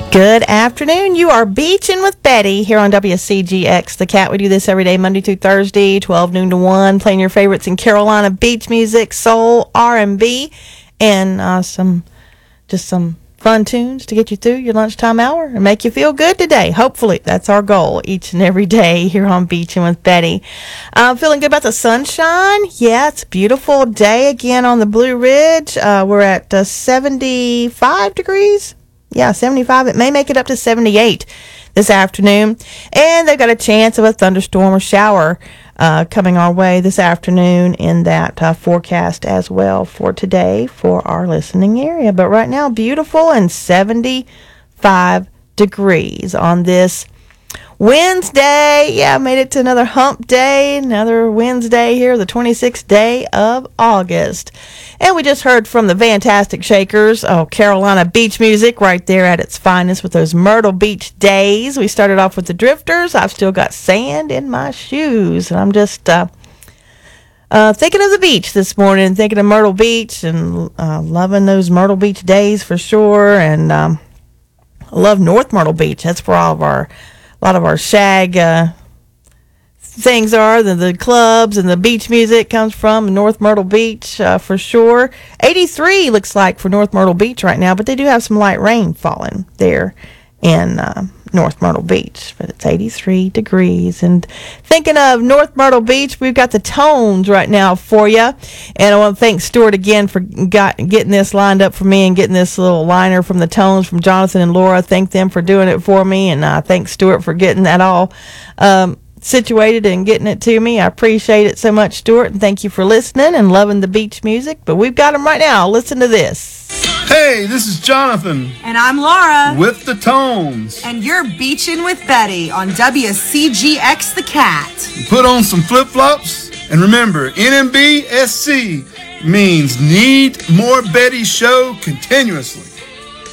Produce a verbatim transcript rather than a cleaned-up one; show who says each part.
Speaker 1: Good afternoon. You are beaching with Betty here on W C G X The Cat. We do this every day, Monday through Thursday, twelve noon to one, playing your favorites in Carolina beach music, soul, R and B, and uh, some just some fun tunes to get you through your lunchtime hour and make you feel good today. Hopefully, that's our goal each and every day here on Beaching with Betty. Uh, feeling good about the sunshine? Yeah, it's a beautiful day again on the Blue Ridge. Uh, we're at uh, seventy-five degrees. Yeah, seventy-five. It may make it up to seventy-eight this afternoon. And they've got a chance of a thunderstorm or shower uh, coming our way this afternoon in that uh, forecast as well for today for our listening area. But right now, beautiful and seventy-five degrees on this Wednesday. Yeah, made it to another hump day, another Wednesday here, the twenty-sixth day of August. And we just heard from the Fantastic Shakers. Oh, Carolina beach music right there at its finest with those Myrtle Beach days. We started off with the Drifters. I've still got sand in my shoes. And I'm just uh, uh, thinking of the beach this morning, thinking of Myrtle Beach and uh, loving those Myrtle Beach days for sure. And um, I love North Myrtle Beach. That's where all of our A lot of our shag uh, things are. The, the clubs and the beach music comes from North Myrtle Beach uh, for sure. eighty-three looks like for North Myrtle Beach right now, but they do have some light rain falling there in uh, North Myrtle Beach. But it's eighty-three degrees. And thinking of North Myrtle Beach, we've got the Tones right now for you. And I want to thank Stuart again for got, getting this lined up for me and getting this little liner from the Tones from Jonathan and Laura. Thank them for doing it for me. And uh, thanks Stuart for getting that all um, situated and getting it to me. I appreciate it so much, Stuart. And thank you for listening and loving the beach music. But we've got them right now. Listen to this.
Speaker 2: Hey, this is Jonathan.
Speaker 3: And I'm Laura.
Speaker 2: With the Tones.
Speaker 3: And you're beaching with Betty on W C G X The Cat.
Speaker 2: Put on some flip-flops. And remember, N M B S C means Need More Betty Show continuously.